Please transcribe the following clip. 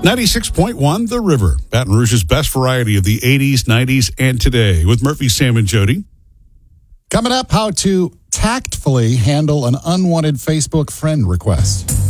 96.1 The River, Baton Rouge's best variety of the 80s, 90s, and today with Murphy, Sam, and Jody. Coming up, how to tactfully handle an unwanted Facebook friend request.